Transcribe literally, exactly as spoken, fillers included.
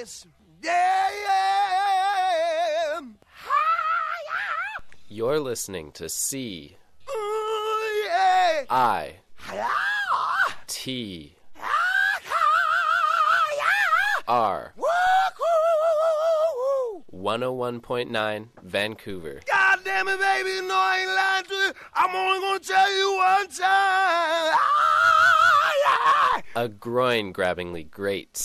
yes. Yeah, yeah. You're listening to C Ooh, yeah. I T R one oh one point nine Vancouver. God damn it, baby, you know I ain't lying to you. I'm only gonna tell you one time. A groin-grabbingly great